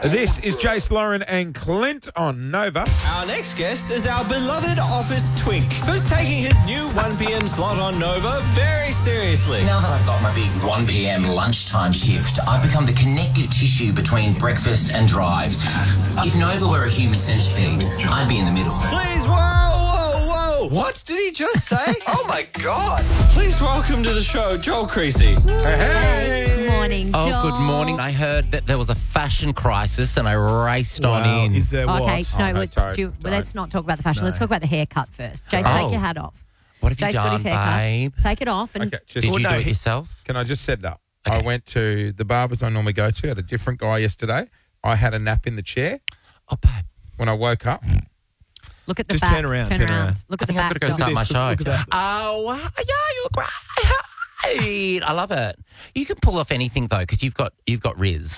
This is Jace, Lauren and Clint on Nova. Our next guest is our beloved office twink, who's taking his new 1 p.m. slot on Nova very seriously. Now that I've got my big 1 p.m. lunchtime shift, I've become the connective tissue between breakfast and drive. If Nova were a human centipede, I'd be in the middle. Please, whoa. What did he just say? Oh, my God. Please welcome to the show, Joel Creasy. Hey. Good morning, Joel. Oh, good morning. I heard that there was a fashion crisis and I raced on in. Is there Okay, what? no, don't. let's not talk about the fashion. Let's talk about the haircut first. Jace, Oh. take your hat off. What have you Jace got done, his haircut. babe? Take it off. And Okay, Did you do it yourself? Can I just set it up? Okay. I went to the barbers I normally go to. I had a different guy yesterday. I had a nap in the chair. Oh, babe. When I woke up, look at the Just back. turn around. Look at I the think I'm back. going to go start Joel. my this, show. look at that. Oh, yeah, you look great. I love it. You can pull off anything, though, because you've got Riz.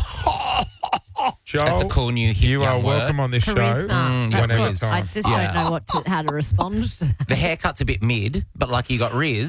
Joel, That's a cool new hit you are young welcome word. on this show. Charisma. That's whenever what, I time. just Yeah. don't know how to respond to that. The haircut's a bit mid, but like you got Riz,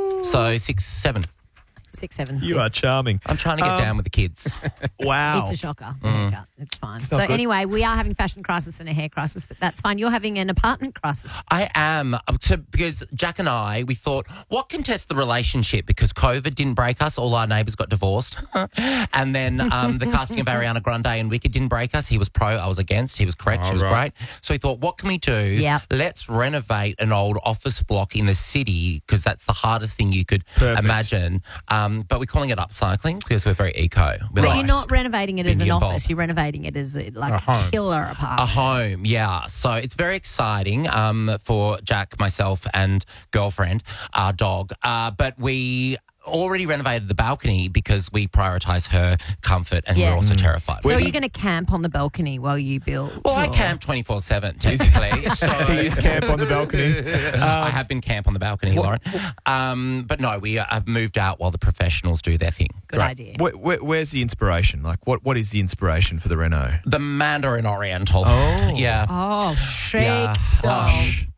so 6, 7. 6, 7, You are charming. I'm trying to get down with the kids. Wow. It's a shocker. The haircut. It's fine. So not good. anyway, we are having fashion crisis and a hair crisis, but that's fine. You're having an apartment crisis. I am. Because Jack and I, we thought, what can test the relationship? Because COVID didn't break us. All our neighbours got divorced. And then the casting of Ariana Grande and Wicked didn't break us. He was pro, I was against. He was correct, she was right. great. So we thought, what can we do? Yep. Let's renovate an old office block in the city because that's the hardest thing you could Perfect. imagine. But we're calling it upcycling because we're very eco. We're But like you're not renovating it as an Bimby and office. Bob. You're renovating it as like A home. killer apartment. a home, yeah. So it's very exciting for Jack, myself, and girlfriend, our dog. But we already renovated the balcony because we prioritise her comfort and Yeah. we're also terrified. So are you going to camp on the balcony while you build? Well, I your- camp 24/7 technically. So He is camp on the balcony. I have been camp on the balcony, Lauren. But no, we have moved out while the professionals do their thing. Good idea. Where's the inspiration? Like, what is the inspiration for the Reno? The Mandarin Oriental. Oh. Yeah. Oh, chic Yeah. dog.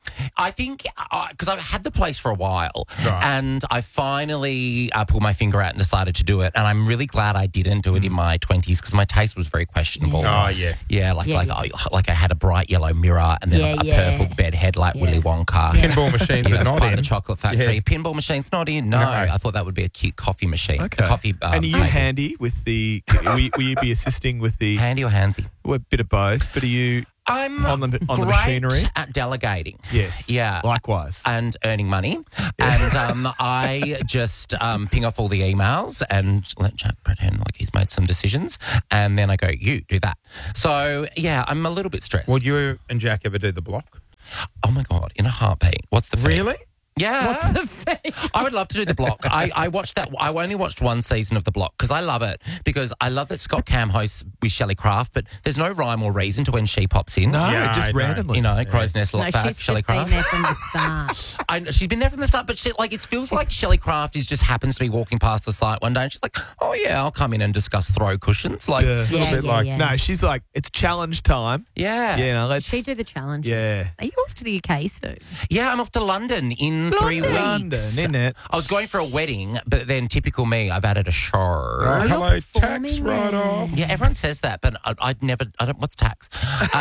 I think because I've had the place for a while Right. and I finally pulled my finger out and decided to do it. And I'm really glad I didn't do it in my 20s because my taste was very questionable. Oh, yeah. Yeah, Yeah. like I had a bright yellow mirror and then a Yeah. purple bed head like Yeah. Willy Wonka. Yeah. Pinball machines You are know, not by in. the chocolate factory. Yeah. Pinball machines not in. No, No. I thought that would be a cute coffee machine. Okay. A coffee. And are you maker. handy with the? Will you be assisting with the? Handy or handsy? Well, a bit of both. But are you? I'm On the great machinery? at delegating. Yes. Yeah. Likewise. And earning money. And I just ping off all the emails and let Jack pretend like he's made some decisions. And then I go, you do that. So, yeah, I'm a little bit stressed. Would you and Jack ever do the block? Oh, my God, in a heartbeat. What's the fee? Really? Yeah. What's the fee? I would love to do the block. I watched that. I only watched one season of the block because I love it. Because I love that Scott Cam hosts with Shelley Craft, but there's no rhyme or reason to when she pops in. No, Yeah, just I know. randomly. You know, Crow's Nest, No, look back, she's Shelley just been Craft. there from the start. She's been there from the start, but it feels like Shelley Craft just happens to be walking past the site one day and she's like, oh, yeah, I'll come in and discuss throw cushions. Like, Yeah. A little bit like, No, she's like, it's challenge time. yeah. Yeah, no, let's. She do the challenges. Yeah. Are you off to the UK soon? Yeah, I'm off to London in 3 weeks. London, isn't it? I was going for a wedding, but then typical me, I've added a show. Oh, you're hello, tax performing write-off. Yeah, everyone says that, but I don't, what's tax?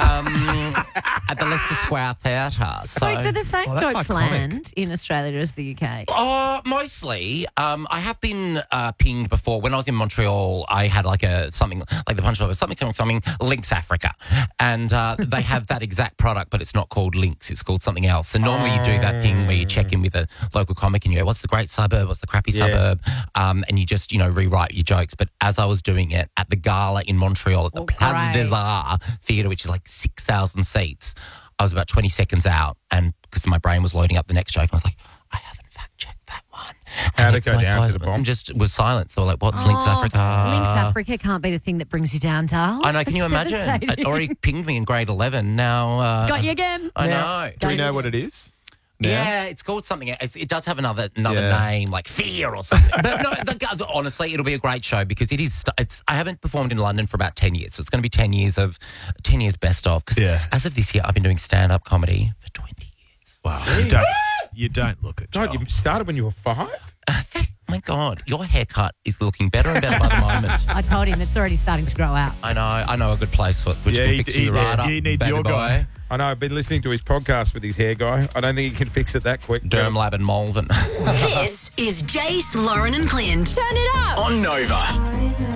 At the Leicester Square Theatre. So do the same Oh, that's jokes iconic. land in Australia as the UK? Mostly. I have been pinged before. When I was in Montreal, I had like something like the punchline was something Lynx Africa, and they have that exact product, but it's not called Lynx. It's called something else. And normally you do that thing where you check in with a local comic and you go, "What's the great suburb? What's the crappy suburb?" And you just rewrite your jokes. But as I was doing it at the gala in Montreal at the Place des Arts Theatre, which is like 6,000 seats, I was about 20 seconds out, and because my brain was loading up the next joke, and I was like, I haven't fact-checked that one. How'd And it it's go my down to close- the bomb? Just was silence. They were like, what's Lynx Africa? Lynx Africa can't be the thing that brings you down, darling. I know, can you It's imagine? devastating. It already pinged me in grade 11. Now... Got you again. I Now, know. do we know what it is? Now? Yeah, it's called something. It does have another Yeah. name, like Fear or something. But no, honestly, it'll be a great show because it is. I haven't performed in London for about 10 years, so it's going to be 10 years best of. Because as of this year, I've been doing stand-up comedy for 20 years. Wow. You don't look it. God, you started when you were 5? my God, your haircut is looking better and better by the moment. I told him it's already starting to grow out. I know a good place which Yeah, can he- fix you he- right up. he needs baby your boy. guy. I know, I've been listening to his podcast with his hair guy. I don't think he can fix it that quick. Derm Lab and Malvern. This is Jace, Lauren and Clint. Turn it up. On Nova.